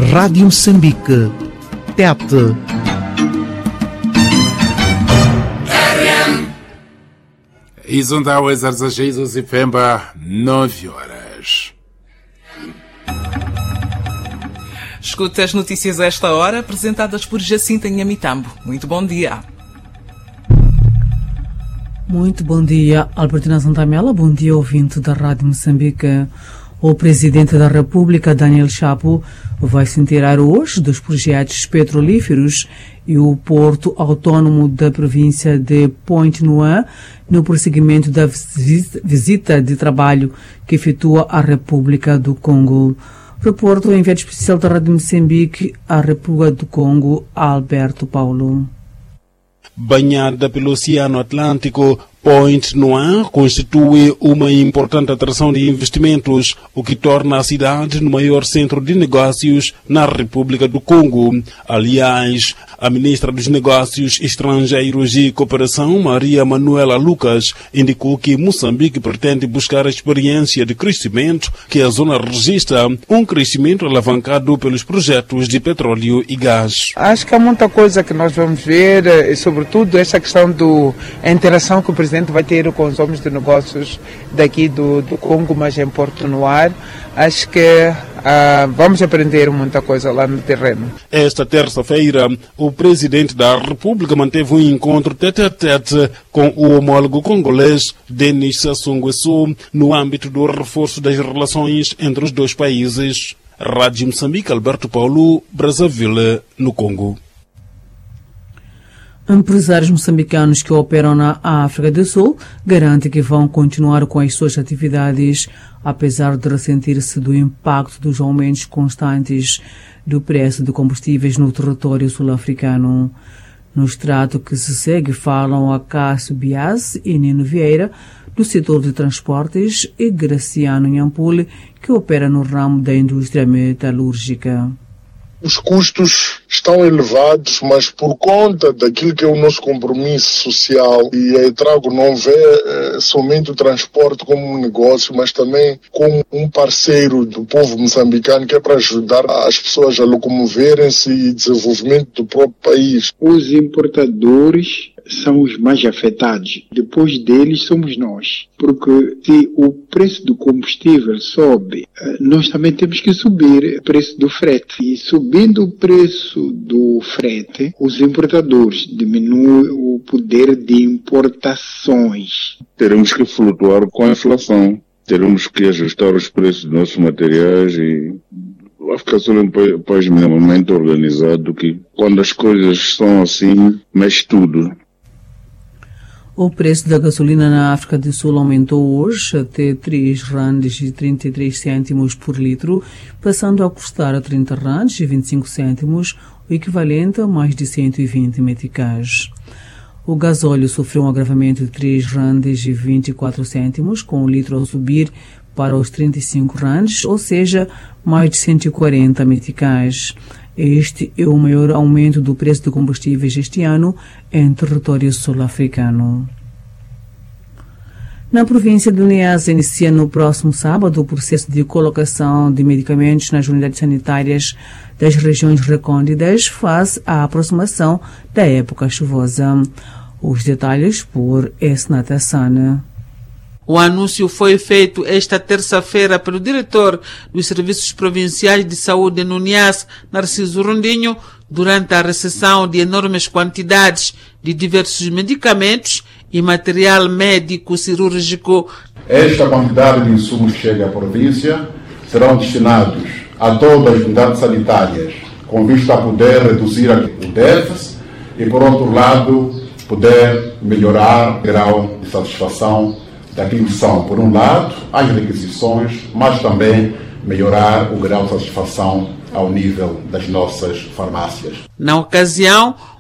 Rádio Moçambique, TET. Izundau exarzageizos e Pemba, 9 horas. Escuta as notícias a esta hora, apresentadas por Jacinta Nhamitambo. Muito bom dia. Muito bom dia, Albertina Santamela. Bom dia, ouvinte da Rádio Moçambique. O Presidente da República, Daniel Chapo, vai se inteirar hoje dos projetos petrolíferos e o Porto Autónomo da província de Pointe-Noire no prosseguimento da visita de trabalho que efetua a República do Congo. Reporta o enviado especial da Rádio Moçambique à República do Congo, Alberto Paulo. Banhada pelo Oceano Atlântico, Pointe-Noire constitui uma importante atração de investimentos, o que torna a cidade no maior centro de negócios na República do Congo. Aliás, a ministra dos Negócios Estrangeiros e Cooperação, Maria Manuela Lucas, indicou que Moçambique pretende buscar a experiência de crescimento que a zona registra, um crescimento alavancado pelos projetos de petróleo e gás. Acho que há muita coisa que nós vamos ver, e sobretudo essa questão da interação que o Presidente vai ter com os homens de negócios daqui do Congo, mas em Pointe-Noire. Acho que vamos aprender muita coisa lá no terreno. Esta terça-feira, o Presidente da República manteve um encontro tete-a-tete com o homólogo congolês Denis Sassou Nguesso no âmbito do reforço das relações entre os dois países. Rádio Moçambique, Alberto Paulo, Brazzaville, no Congo. Empresários moçambicanos que operam na África do Sul garantem que vão continuar com as suas atividades, apesar de ressentir-se do impacto dos aumentos constantes do preço de combustíveis no território sul-africano. No extrato que se segue falam Acácio Bias e Nino Vieira, do setor de transportes, e Graciano Nhampule, que opera no ramo da indústria metalúrgica. Os custos estão elevados, mas por conta daquilo que é o nosso compromisso social, e a Etrago não vê somente o transporte como um negócio, mas também como um parceiro do povo moçambicano, que é para ajudar as pessoas a locomoverem-se e desenvolvimento do próprio país. Os importadores são os mais afetados. Depois deles somos nós. Porque se o preço do combustível sobe, nós também temos que subir o preço do frete. E subindo o preço do frete, os importadores diminuem o poder de importações. Teremos que flutuar com a inflação. Teremos que ajustar os preços dos nossos materiais e vai ficar só um país minimamente organizado que quando as coisas são assim, mexe tudo. O preço da gasolina na África do Sul aumentou hoje até R$3,33 por litro, passando a custar a R$30,25, o equivalente a mais de 120 meticais. O gasóleo sofreu um agravamento de R$3,24, com o litro a subir para os R$35, ou seja, mais de 140 meticais. Este é o maior aumento do preço de combustíveis este ano em território sul-africano. Na província de Niassa, inicia no próximo sábado o processo de colocação de medicamentos nas unidades sanitárias das regiões recônditas face à aproximação da época chuvosa. Os detalhes por Esnata Sana. O anúncio foi feito esta terça-feira pelo diretor dos Serviços Provinciais de Saúde no Niassa, Narciso Rondinho, durante a recepção de enormes quantidades de diversos medicamentos e material médico-cirúrgico. Esta quantidade de insumos que chega à província serão destinados a todas as unidades sanitárias, com vista a poder reduzir o déficit e, por outro lado, poder melhorar o grau de satisfação daquilo que são, por um lado, as requisições, mas também melhorar o grau de satisfação ao nível das nossas farmácias. Na ocasião,